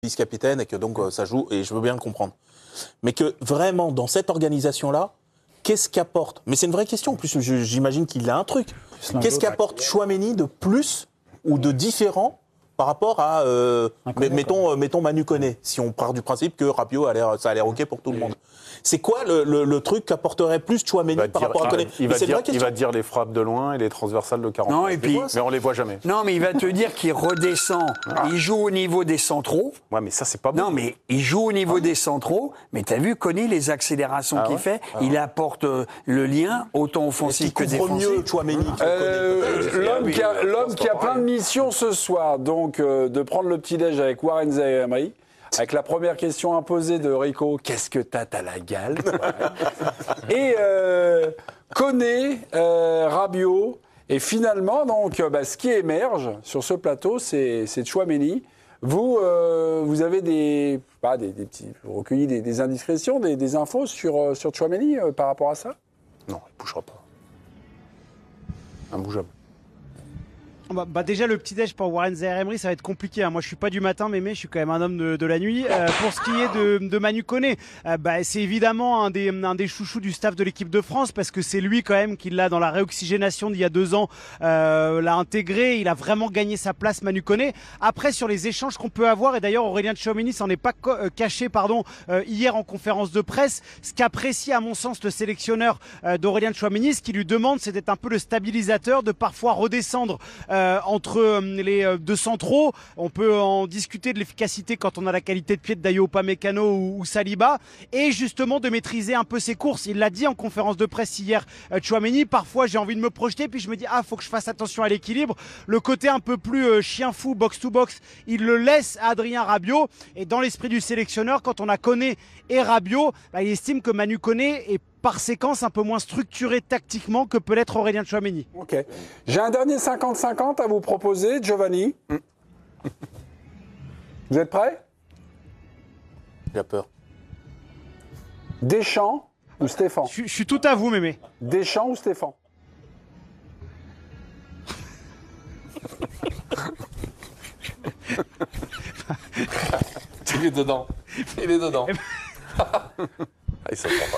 vice-capitaine et que donc ça joue, et je veux bien le comprendre. Mais que vraiment, dans cette organisation-là, qu'est-ce qu'apporte? Mais c'est une vraie question, en plus j'imagine qu'il a un truc. Qu'est-ce qu'apporte Tchouaméni de plus ou de différent par rapport à, mettons Manu Koné, si on part du principe que Rabiot ça a l'air OK pour tout le monde. C'est quoi le truc qu'apporterait plus Tchouaméni par rapport à Koné? Il va dire les frappes de loin et les transversales de 40. Non, et puis, mais on les voit jamais. Non, mais il va te dire qu'il redescend. Il joue au niveau des centraux. Ouais, mais ça, c'est pas bon. Non, mais il joue au niveau des centraux. Mais t'as vu, Koné, les accélérations qu'il fait, il apporte le lien, autant offensif que défensif. Mieux Tchouaméni L'homme qui a plein de missions ce soir, donc de prendre le petit-déj avec Warren Zaïre-Emery. Avec la première question imposée de Rico, qu'est-ce que t'as la gale? Et Koné, Rabiot, et finalement, donc, ce qui émerge sur ce plateau, c'est Tchouaméni. Vous avez vous recueillez des indiscrétions, des infos sur Tchouaméni par rapport à ça? Non, il ne bougera pas. Imbougeable. Déjà, le petit-déj pour Warren Zaïre-Emery, ça va être compliqué. Moi, je suis pas du matin, Mémé, je suis quand même un homme de la nuit. Pour ce qui est de Manu Koné, c'est évidemment un des chouchous du staff de l'équipe de France, parce que c'est lui quand même qui l'a, dans la réoxygénation d'il y a 2 ans, l'a intégré. Il a vraiment gagné sa place, Manu Koné. Après, sur les échanges qu'on peut avoir, et d'ailleurs Aurélien Tchouaméni s'en est pas caché hier en conférence de presse, ce qu'apprécie à mon sens le sélectionneur d'Aurélien Tchouaméni, ce qu'il lui demande, c'est d'être un peu le stabilisateur, de parfois redescendre entre les deux centraux. On peut en discuter de l'efficacité quand on a la qualité de pied de Dayo Upamecano ou Saliba, et justement de maîtriser un peu ses courses. Il l'a dit en conférence de presse hier, Tchouaméni, parfois j'ai envie de me projeter puis je me dis faut que je fasse attention à l'équilibre. Le côté un peu plus chien fou, box to box, il le laisse à Adrien Rabiot, et dans l'esprit du sélectionneur, quand on a Koné et Rabiot, il estime que Manu Koné est par séquence un peu moins structuré tactiquement que peut l'être Aurélien Tchouaméni. Ok. J'ai un dernier 50-50 à vous proposer, Giovanni. Vous êtes prêts? J'ai peur. Deschamps ou Stéphane? Je suis tout à vous, Mémé. Deschamps ou Stéphane? Il est dedans. Il s'en prend pas.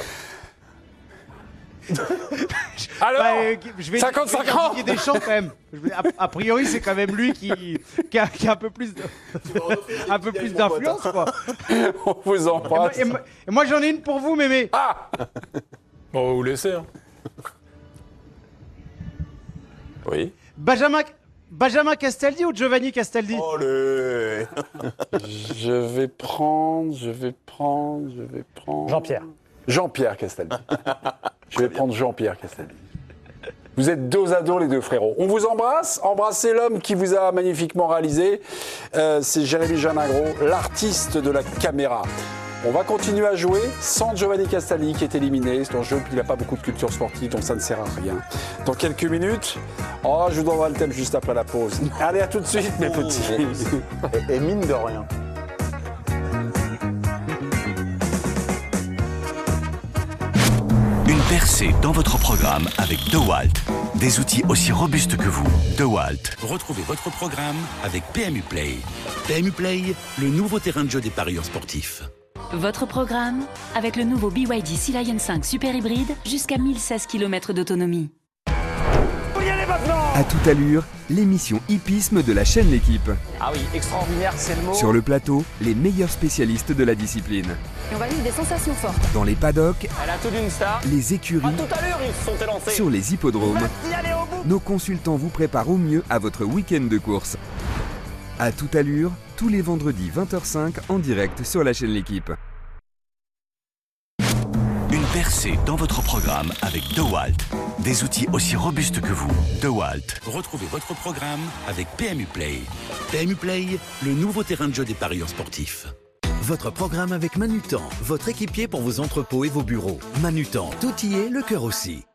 Alors, je vais 50-50 Didier Deschamps quand même. A priori, c'est quand même lui qui a un peu plus d'influence, quoi. On vous embrasse. Et moi, j'en ai une pour vous, Mémé. On va vous laisser. Oui. Benjamin Castaldi ou Giovanni Castaldi? Allez. Je vais prendre. Jean-Pierre Castaldi. Je vais prendre Jean-Pierre Castaldi. Vous êtes dos à dos, les deux frérots. On vous embrasse. Embrassez l'homme qui vous a magnifiquement réalisé. C'est Jérémy Janingro, l'artiste de la caméra. On va continuer à jouer sans Giovanni Castaldi qui est éliminé. C'est un jeu, puis il n'a pas beaucoup de culture sportive, donc ça ne sert à rien. Dans quelques minutes, je vous donnerai le thème juste après la pause. Allez, à tout de suite, mes petits. Et mine de rien. Une percée dans votre programme avec DeWalt. Des outils aussi robustes que vous. DeWalt. Retrouvez votre programme avec PMU Play. PMU Play, le nouveau terrain de jeu des parieurs sportifs. Votre programme avec le nouveau BYD Sea Lion 5 Super Hybride jusqu'à 1016 km d'autonomie. À toute allure, l'émission hippisme de la chaîne L'Équipe. Ah oui, extraordinaire, c'est le mot. Sur le plateau, les meilleurs spécialistes de la discipline. Et on va vivre des sensations fortes. Dans les paddocks, Elle a tout d'une star. les écuries, À toute allure, ils se sont élancés. sur les hippodromes, nos consultants vous préparent au mieux à votre week-end de course. À toute allure, tous les vendredis 20h05 en direct sur la chaîne L'Équipe. Une percée dans votre programme avec DeWalt. Des outils aussi robustes que vous. DeWalt. Retrouvez votre programme avec PMU Play. PMU Play, le nouveau terrain de jeu des parieurs sportifs. Votre programme avec Manutan, votre équipier pour vos entrepôts et vos bureaux. Manutan, tout y est, le cœur aussi.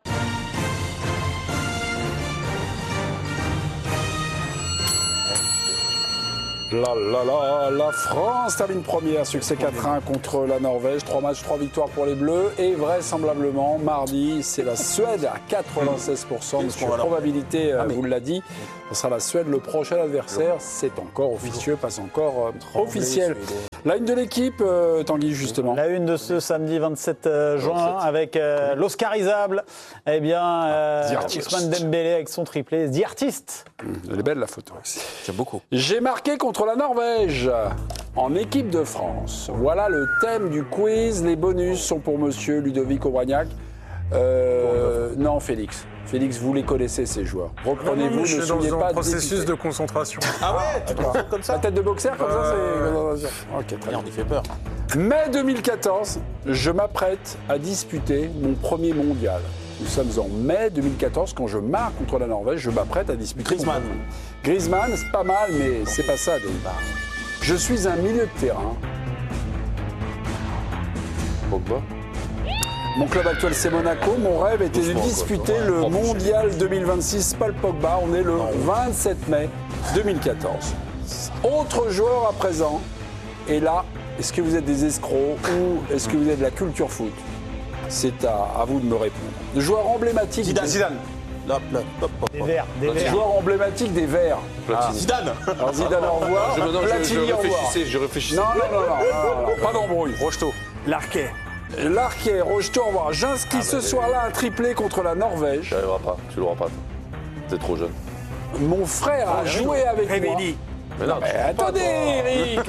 La France termine première, succès 4-1 contre la Norvège, 3 matchs, 3 victoires pour les Bleus, et vraisemblablement, mardi, c'est la Suède à 96%, monsieur, probabilité, vous l'a dit, ce sera la Suède le prochain adversaire, c'est encore officieux, pas encore officiel. La une de l'équipe, Tanguy, justement. La une de ce samedi 27 juin avec l'Oscarisable, eh bien, Ousmane Dembélé avec son triplé, The Artist. Elle est belle la photo. J'aime beaucoup. J'ai marqué contre la Norvège en équipe de France. Voilà le thème du quiz. Les bonus sont pour monsieur Ludovic Aubragnac. Non, Félix. Félix, vous les connaissez, ces joueurs. Reprenez-vous, ne soyez pas... processus de concentration. Ah ouais, tu prends comme ça? La tête de boxeur, comme ça, c'est... Ok, très bien. On y fait peur. Mai 2014, je m'apprête à disputer mon premier mondial. Nous sommes en mai 2014, quand je marque contre la Norvège, je m'apprête à disputer... Griezmann. Griezmann, c'est pas mal, mais c'est pas ça, Dave. Je suis un milieu de terrain. Pogba. Mon club actuel, c'est Monaco. Mon rêve était de disputer le mondial 2026. Paul Pogba, on est le 27 mai 2014. Autre joueur à présent. Et là, est-ce que vous êtes des escrocs ou est-ce que vous êtes de la culture foot? C'est à vous de me répondre. Le joueur emblématique... Zidane. Des Verts. Joueur emblématique des Verts. Zidane. Alors Zidane, au revoir. Platini, au revoir. Je réfléchissais. Non, pas d'embrouille. Rocheteau. Larquet. Larquet, Rocheteau, au revoir. J'inscris ce soir-là un triplé contre la Norvège. Tu l'auras pas, toi. T'es trop jeune. Mon frère a joué avec moi. Mais non, Attendez, Eric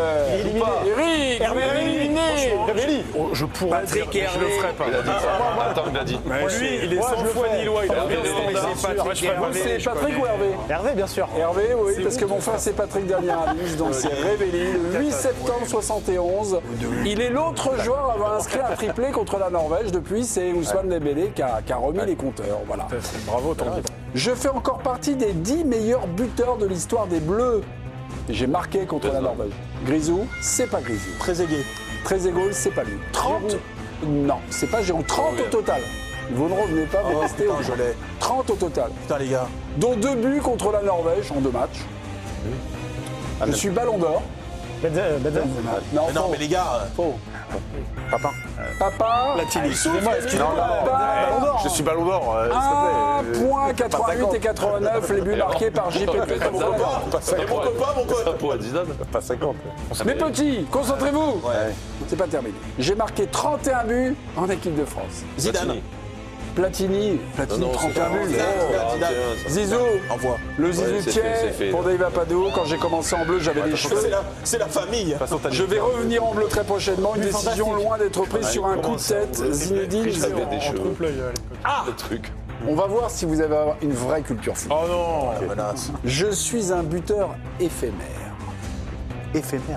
Eric Hervé éliminé. Révéli. je pourrais Patrick dire, et je le Hervé. ferai pas. Attends, il a dit. Lui, il est 100 fois nilois. Il a bien C'est Patrick ou Hervé? Hervé, bien sûr. Hervé, oui, parce que mon frère c'est Patrick Dernier-Alice, donc c'est Révéli, le 8 septembre 71. Il est l'autre joueur à avoir inscrit un triplé contre la Norvège. Depuis, c'est Ousmane Dembélé qui a remis les compteurs. Voilà. Bravo, Tanguy. Je fais encore partie des 10 meilleurs buteurs de l'histoire des Bleus. Et j'ai marqué contre la Norvège. Grisou, c'est pas Grisou. Trezeguet. Trezeguet, c'est pas lui. 30 Non, c'est pas Giroud. 30 au total. Vous ne revenez pas, vous restez au je l'ai. 30 au total. Putain, les gars. Dont 2 buts contre la Norvège en 2 matchs. Je suis ballon d'or. Benzema. Non, Mais non, mais les gars. faux. Papa. Excusez-moi. Je suis ballon d'or. 1 point 88 et 89, les buts marqués par JPP. Et mon copain, mon pote. Pour Zidane. Pas 50. Mes petits, concentrez-vous. C'est pas terminé. J'ai marqué 31 buts en équipe de France. Zidane. Platini, Non, 31 buts. Zidane. Zizou, Envoie. le Zizou c'est fait. pour Dave Apadou. Quand j'ai commencé en bleu, j'avais les cheveux. C'est la famille. Je vais revenir en bleu très prochainement. Une décision loin d'être prise sur un coup de tête. Zinedine. J'avais des cheveux. Le truc. On va voir si vous avez une vraie culture foot. Oh non. Menace. Je suis un buteur éphémère. Éphémère.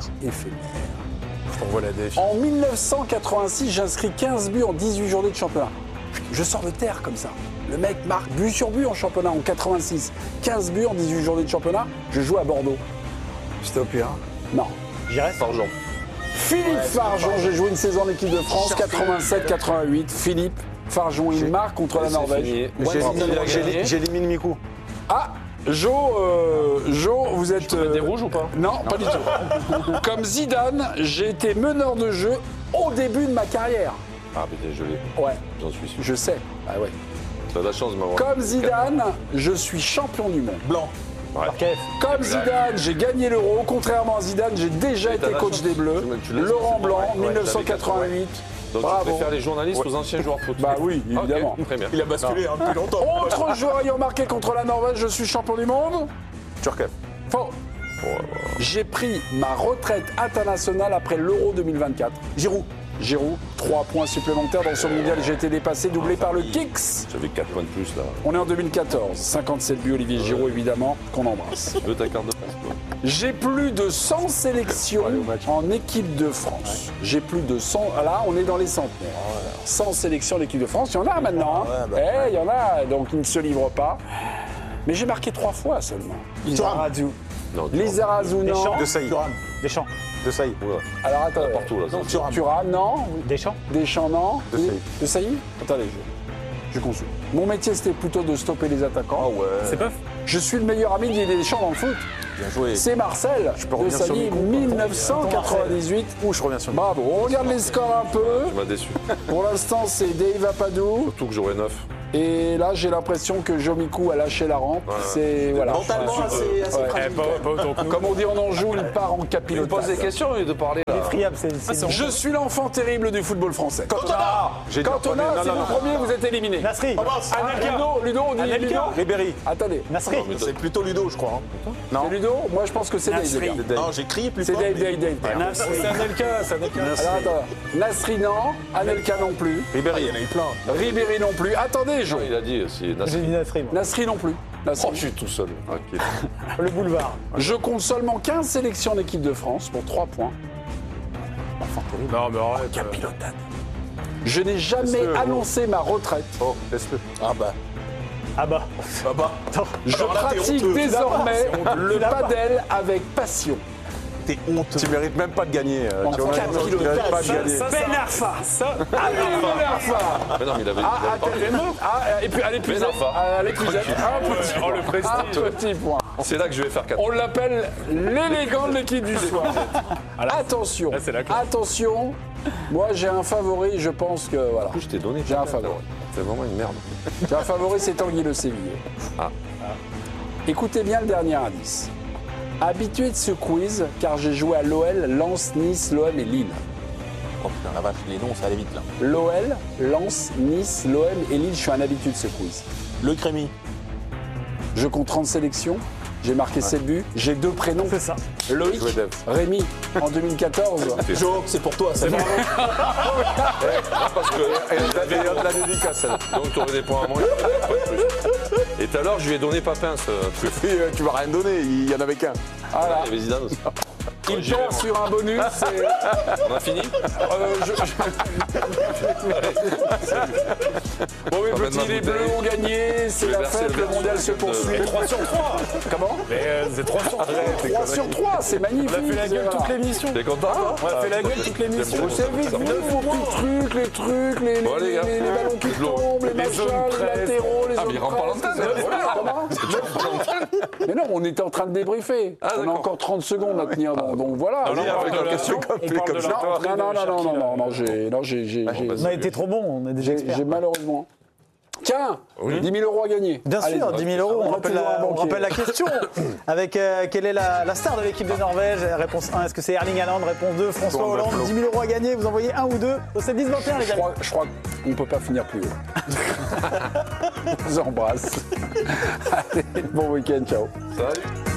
Je t'envoie la défi. En 1986, j'inscris 15 buts en 18 journées de championnat. Je sors de terre comme ça. Le mec marque but sur but en championnat en 86. 15 buts en 18 journées de championnat. Je joue à Bordeaux. Stop là. Non. J'y reste. Fargeant. Philippe Fargeon, j'ai joué une saison en équipe de France, 87-88. Philippe Fargeon, il marque contre la Norvège. J'élimine Mikou. Ah, Jo, vous êtes... Des rouges ou pas? Non, pas du tout. Comme Zidane, j'ai été meneur de jeu au début de ma carrière. Ah, putain, je l'ai. Ouais, J'en suis sûr. je sais. Ah ouais. T'as de la chance de m'avoir. Comme Zidane, je suis champion du monde. Blanc. Comme Zidane, j'ai gagné l'Euro. Contrairement à Zidane, j'ai déjà été coach des Bleus. Laurent Blanc, 1988. Donc Bravo. tu préfères les journalistes aux anciens joueurs de foot? Bah oui, évidemment. Ok, très bien. Il a basculé depuis longtemps. Autre joueur ayant marqué contre la Norvège, je suis champion du monde. Turquet. Faux. J'ai pris ma retraite internationale après l'Euro 2024. Giroud, 3 points supplémentaires dans ce mondial. J'ai été dépassé, doublé par le Kicks. J'avais 4 points de plus là. On est en 2014. 57 buts, Olivier Giroud, évidemment, qu'on embrasse. Tu veux ta carte de presse, toi? J'ai plus de 100 sélections en équipe de France. J'ai plus de 100. Là, on est dans les centenaires. 100 sélections en équipe de France. Il y en a maintenant. Hein. Il y en a, donc ils ne se livrent pas. Mais j'ai marqué 3 fois seulement. Lizarazu. Lizarazu, non. Deschamps. De Sailly. Alors attends. Partout là. Thuram, non. Deschamps. Deschamps, non. De Sailly. Attendez, je consulte. Mon métier, c'était plutôt de stopper les attaquants. C'est pas. Je suis le meilleur ami d'Didier Deschamps dans le foot. Bien joué. C'est Marcel peux de revenir sur Samy, Miko. 1998. Ou je reviens sur le Bravo, on regarde les scores un peu. Tu m'as déçu. Pour l'instant, c'est Dave Apadou. Surtout que j'aurais 9. Et là, j'ai l'impression que Jomiku a lâché la rampe. C'est voilà. Mentalement, assez fragile. Comme on dit en Anjou, il part en Il me capilotage. pose des questions au lieu de parler là. Friable, c'est Je suis l'enfant terrible du football français. Cantona. Cantona, c'est vous premier, vous êtes éliminé. Nasri. Ludo, on dit Ludo. Ribéry. Attendez, Nasri. C'est plutôt Ludo, je crois. hein. c'est Ludo. Moi, je pense que c'est Dave. les gars. Non, j'ai crié plus C'est fort. Dave. C'est Anelka. Alors, attends. Nasri, non. Anelka non plus. Ribéry, il y en a eu plein. Ribéry non plus. Attendez, Jo. Il a dit aussi. J'ai dit Nasri, moi. Nasri non plus. Nasri. Oh, je suis tout seul. Ok. Le boulevard. Je compte seulement 15 sélections en équipe de France pour 3 points. Non, mais arrête. Capilotade. Je n'ai jamais annoncé ma retraite. Oh, laisse-le. Ah bah. Ah bah. Je pratique désormais le padel avec passion. T'es honteux. Tu mérites même pas de gagner. Tu vois, capilotade. tu mérites pas de gagner. Ben Arfa. Ben Arfa. Mais non, mais il avait Et puis allez plus Ben Arfa. allez plus un petit point. C'est là que je vais faire 4. On l'appelle l'élégant de l'équipe du soir. Attention, attention. Moi j'ai un favori, je pense que voilà. Je t'ai donné. J'ai un favori. C'est vraiment une merde. J'ai un favori, c'est Tanguy Le Sévillé. Ah. Écoutez bien le dernier indice. Habitué de ce quiz, car j'ai joué à l'OL, Lens, Nice, l'OM et Lille. Oh putain, la vache, les noms, ça allait vite là. L'OL, Lens, Nice, l'OM et Lille, je suis un habitué de ce quiz. Le Crémy. Je compte 30 sélections, j'ai marqué 7 buts, j'ai 2 prénoms. C'est ça. Loïc, Joué Dev. Rémi, en 2014. Jo, c'est pour toi, c'est bon. Parce que il y a de la dédicace. celle-là. Donc tu aurais des points à moi. Et tout à l'heure, je lui ai donné Papin ce truc. Tu vas rien donner, il y en avait qu'un. Voilà. Il y avait Zidane aussi. Il perd sur un bonus. On a fini Bon, mes Ramène petits, ma les bleus bouteille. ont gagné, c'est Je vais la verser fête, le le verre mondial sur se le poursuit. 3 sur 3. Comment Mais c'est 3 sur 3. 3 sur 3, c'est magnifique. On a fait la gueule toute l'émission. T'es content On a fait la gueule toute l'émission. Vous savez, vos petits trucs, les Bon, les gars. ballons qui De l'eau. tombent, les machins, les latéraux, les Ah, mais il rentre pas autres l'antenne. Mais non, on était en train de débriefer. Ah, On a d'accord. encore 30 secondes à tenir, donc voilà. Allez, avec la question. Non, j'ai On a été trop bon, on est déjà experts. j'ai malheureusement. Tiens, 10 000 euros à gagner. Bien sûr, Allez. 10 000 euros, on va rappelle toujours un on banquier. rappelle la question. Avec quelle est la star de l'équipe de Norvège? Réponse 1, est-ce que c'est Erling Haaland? Réponse 2, François Hollande. 10 000 euros à gagner, vous envoyez 1 ou 2 au 7 10 21 les gars. Je crois qu'on ne peut pas finir plus haut. Je vous embrasse. Allez, bon week-end, ciao. Salut.